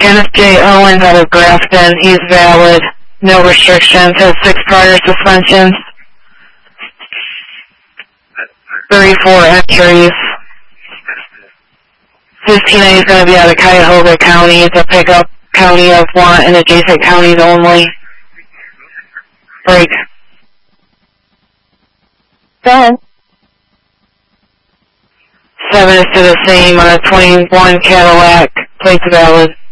Kenneth J. Owen out of Grafton. He's valid. No restrictions. Has 6 prior suspensions. 34 entries. 15A is going to be out of Cuyahoga County. It's a pickup county of want and adjacent counties only. Break. Go ahead. 7 is to the same on a 21 Cadillac. Plates valid.